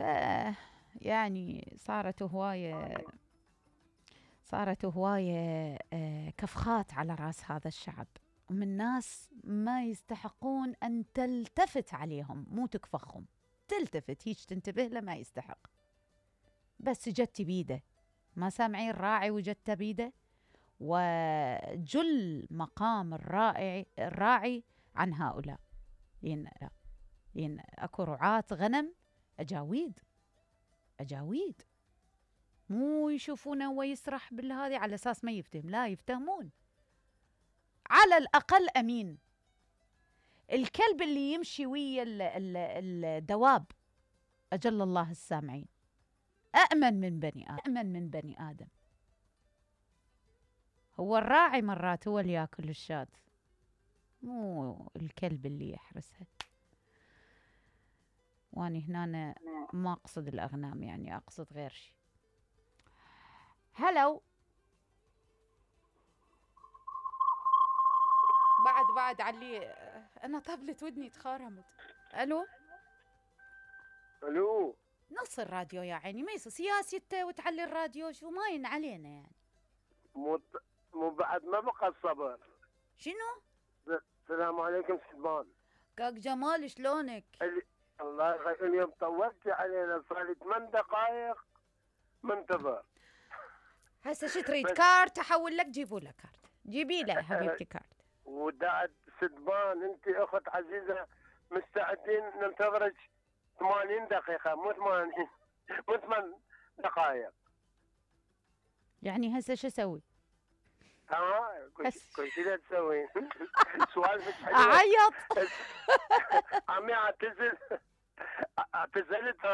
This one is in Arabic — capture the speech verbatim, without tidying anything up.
يعني صارت هواية صارت هواية آه، كفخات على رأس هذا الشعب، من ناس ما يستحقون أن تلتفت عليهم، مو تكفخهم، تلتفت هيج تنتبه له ما يستحق. بس جت بيده، ما سامعين راعي وجت بيده. وجل مقام الراعي الراعي عن هؤلاء. ين لا ين اكو رعاة غنم اجاويد اجاويد مو يشوفونه ويسرح بالهذه على اساس ما يفتهم، لا يفتهمون. على الاقل امين. الكلب اللي يمشي ويا ال- ال- الدواب اجل الله السامعين أأمن من بني آدم، أأمن من بني آدم. هو الراعي مرات هو اللي ياكل الشاة، مو الكلب اللي يحرسها. واني هنا ما أقصد الأغنام، يعني أقصد غير شيء. هلو. بعد بعد علي أنا طبلت ودني تخارمت. ألو. الو. نص الراديو يا عيني، ما يصير سياسته وتعلي الراديو، شو ماين علينا يعني. مو مو بعد ما بقى الصبر. شنو؟ السلام عليكم سلمان. كاك جمال شلونك؟ ال... الله يخليك، اليوم طولتي علينا، صار لي ثمان دقائق منتظر. هسه شو تريد؟ بس كارت احول لك، جيبوا له كارت، جيبي له حبيبتي كارت. ودعت سدبان، انت اخت عزيزه، مستعدين ننتظرك ثمانين دقيقه، مو ثمانين مو ثمان دقائق. يعني هسه شو اسوي؟ ها كل هس كل شيء لا تسوين. سوالفك حلوه. اعيط. عمي اعتزل اعتزلت